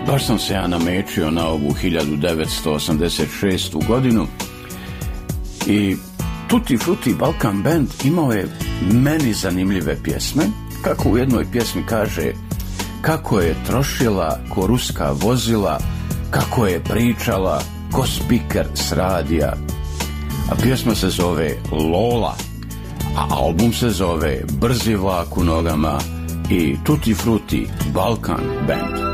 Baš sam se ja namečio na ovu 1986. godinu i Tutti Frutti Balkan Band imao je meni zanimljive pjesme. Kako u jednoj pjesmi kaže, kako je trošila ko ruska vozila, kako je pričala ko spiker s radija. A pjesma se zove Lola, a album se zove Brzi vlak u nogama i Tutti Frutti Balkan Band.